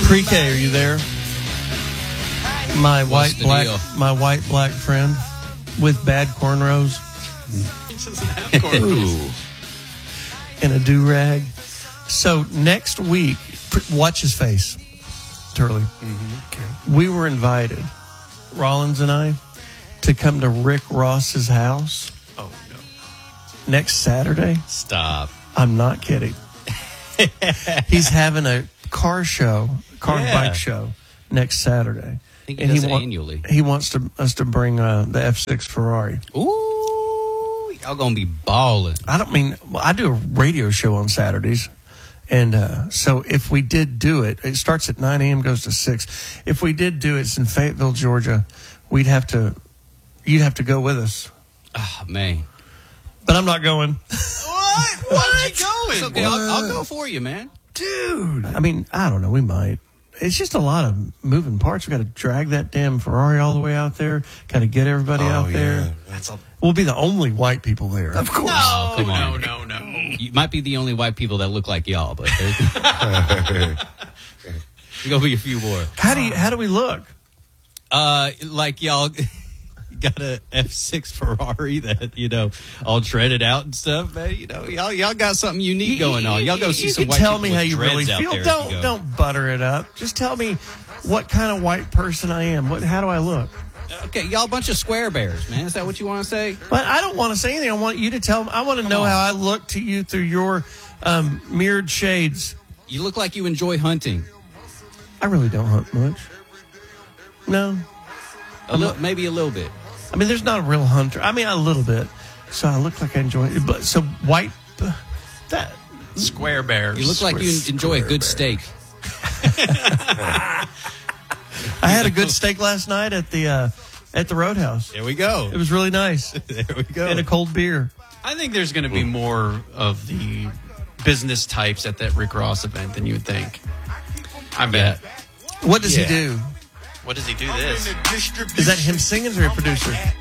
Pre-K, are you there? My white black friend with bad cornrows. And a do-rag. So next week, watch his face, Turley. Mm-hmm. We were invited, Rollins and I, to come to Rick Ross's house. Oh, no. Next Saturday. Stop. I'm not kidding. He's having a car and bike show next Saturday. I think he does it annually. He wants us to bring the F6 Ferrari. Ooh, y'all gonna be balling. I do a radio show on Saturdays. And so if we did do it, it starts at 9 a.m., goes to 6. If we did do it, it's in Fayetteville, Georgia. You'd have to go with us. Oh, man. But I'm not going. What? Why are you going? It's okay. I'll go for you, man. Dude. I don't know. We might. It's just a lot of moving parts. We got to drag that damn Ferrari all the way out there. Got to get everybody out there. We'll be the only white people there. Of course. No, come on. no. You might be the only white people that look like y'all, but there's gonna be a few more. How do we look? Like y'all got a F6 Ferrari that, all treaded out and stuff, man. Y'all got something unique going on. Y'all go see some white people. Tell me how you really feel. Don't butter it up. Just tell me what kind of white person I am. How do I look? Okay, y'all a bunch of square bears, man. Is that what you want to say? But I don't want to say anything. I want you to tell me. I want to know how I look to you through your mirrored shades. You look like you enjoy hunting. I really don't hunt much. No. Maybe a little bit. There's not a real hunter. A little bit. So I look like I enjoy it. But so white, that square bears. You look like you enjoy a good steak. I had a good steak last night at the Roadhouse. There we go. It was really nice. There we go. And a cold beer. I think there's going to be more of the business types at that Rick Ross event than you would think. I bet. What does he do? What does he do this? Is that him singing or a producer?